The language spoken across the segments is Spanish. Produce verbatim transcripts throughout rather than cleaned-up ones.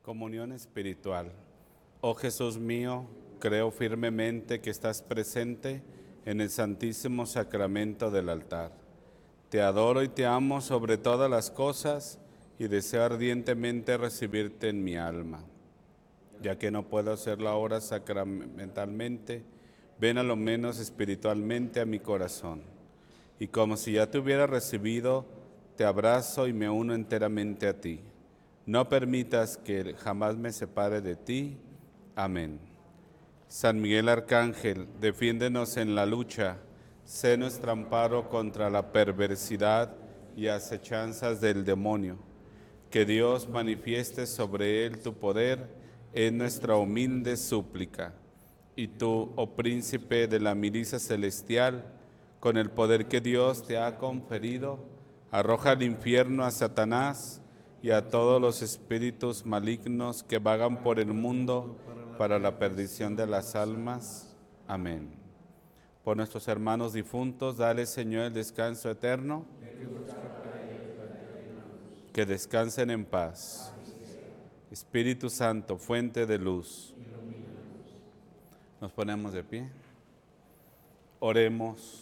Comunión espiritual. Oh Jesús mío, creo firmemente que estás presente en el Santísimo Sacramento del altar. Te adoro y te amo sobre todas las cosas y deseo ardientemente recibirte en mi alma. Ya que no puedo hacerlo ahora sacramentalmente, ven a lo menos espiritualmente a mi corazón. Y como si ya te hubiera recibido, te abrazo y me uno enteramente a ti. No permitas que jamás me separe de ti. Amén. San Miguel Arcángel, defiéndenos en la lucha. Sé nuestro amparo contra la perversidad y acechanzas del demonio. Que Dios manifieste sobre él tu poder, es nuestra humilde súplica. Y tú, oh príncipe de la milicia celestial, con el poder que Dios te ha conferido, arroja al infierno a Satanás y a todos los espíritus malignos que vagan por el mundo para la perdición de las almas. Amén. Por nuestros hermanos difuntos, dale, Señor, el descanso eterno. Que descansen en paz. Espíritu Santo, fuente de luz. Nos ponemos de pie. Oremos.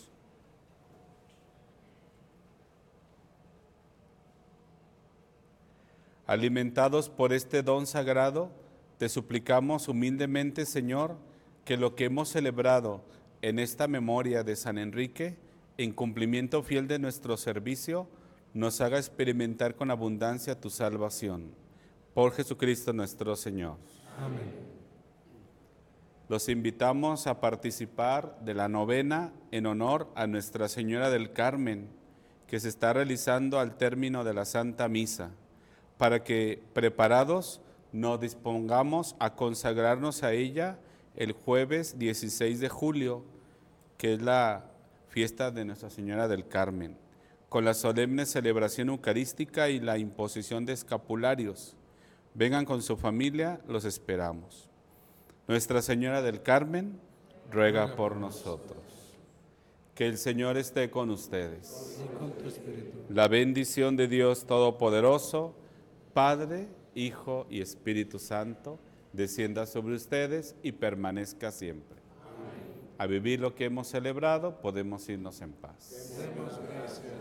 Alimentados por este don sagrado, te suplicamos humildemente, Señor, que lo que hemos celebrado en esta memoria de San Enrique, en cumplimiento fiel de nuestro servicio, nos haga experimentar con abundancia tu salvación. Por Jesucristo nuestro Señor. Amén. Los invitamos a participar de la novena en honor a Nuestra Señora del Carmen, que se está realizando al término de la Santa Misa, para que, preparados, nos dispongamos a consagrarnos a ella el jueves dieciséis de julio, que es la fiesta de Nuestra Señora del Carmen, con la solemne celebración eucarística y la imposición de escapularios. Vengan con su familia, los esperamos. Nuestra Señora del Carmen, ruega por nosotros. Que el Señor esté con ustedes. Y con tu espíritu. La bendición de Dios Todopoderoso, Padre, Hijo y Espíritu Santo, descienda sobre ustedes y permanezca siempre. Amén. A vivir lo que hemos celebrado, podemos irnos en paz. Demos gracias.